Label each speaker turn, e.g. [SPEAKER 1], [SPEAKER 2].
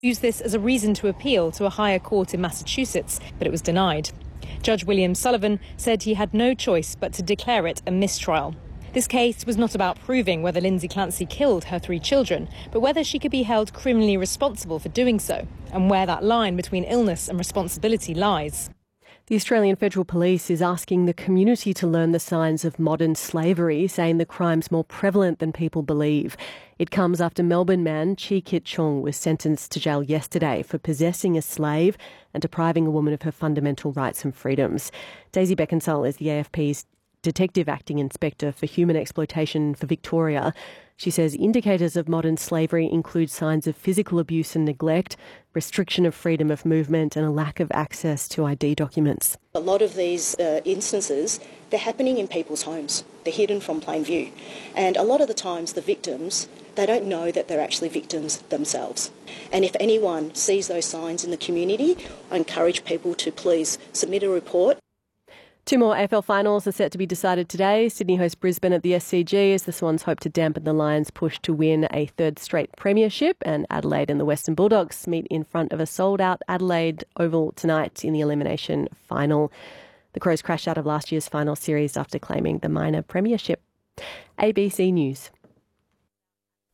[SPEAKER 1] Used this as a reason to appeal to a higher court in Massachusetts, but it was denied. Judge William Sullivan said he had no choice but to declare it a mistrial. This case was not about proving whether Lindsay Clancy killed her 3 children, but whether she could be held criminally responsible for doing so, and where that line between illness and responsibility lies.
[SPEAKER 2] The Australian Federal Police is asking the community to learn the signs of modern slavery, saying the crime's more prevalent than people believe. It comes after Melbourne man Chi Kit Chung was sentenced to jail yesterday for possessing a slave and depriving a woman of her fundamental rights and freedoms. Daisy Beckinsale is the AFP's Detective Acting Inspector for Human Exploitation for Victoria. She says indicators of modern slavery include signs of physical abuse and neglect, restriction of freedom of movement and a lack of access to ID documents.
[SPEAKER 3] A lot of these instances, they're happening in people's homes. They're hidden from plain view. And a lot of the times the victims, they don't know that they're actually victims themselves. And if anyone sees those signs in the community, I encourage people to please submit a report.
[SPEAKER 2] 2 more AFL finals are set to be decided today. Sydney hosts Brisbane at the SCG as the Swans hope to dampen the Lions' push to win a 3rd straight premiership, and Adelaide and the Western Bulldogs meet in front of a sold-out Adelaide Oval tonight in the elimination final. The Crows crashed out of last year's final series after claiming the minor premiership. ABC News.